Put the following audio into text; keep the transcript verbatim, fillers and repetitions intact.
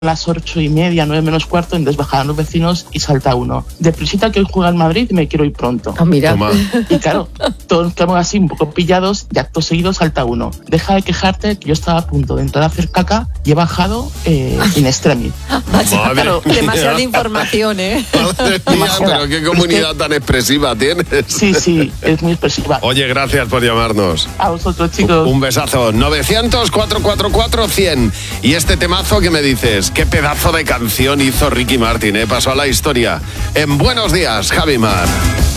las ocho y media, nueve menos cuarto, entonces bajaban los vecinos y salta uno. Deprisita que hoy juega el Madrid y me quiero ir pronto. Ah, mira. Toma. Y claro, todos quedamos así un poco pillados y acto seguido salta uno. Deja de quejarte que yo estaba a punto de entrar a hacer caca y he bajado eh, in extremis. Madre Claro, mía. Demasiada información, ¿eh? Madre mía, pero qué comunidad tan expresiva tienes. Sí, sí, es muy expresiva. Oye, gracias por llamarnos. A vosotros, chicos. Un besazo. novecientos, cuatrocientos cuarenta y cuatro, cien. Y este temazo que me dices, qué pedazo de canción hizo Ricky Martin, ¿eh? Pasó a la historia. En Buenos Días, Javi Mar.